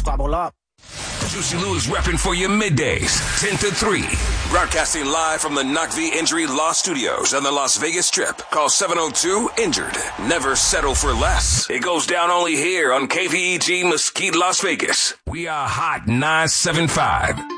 squabble up. Juicy Lou's repping for you middays, 10 to 3. Broadcasting live from the Knock V Injury Law Studios on the Las Vegas Strip. Call 702-INJURED. Never settle for less. It goes down only here on KVEG Mesquite, Las Vegas. We are Hot 975.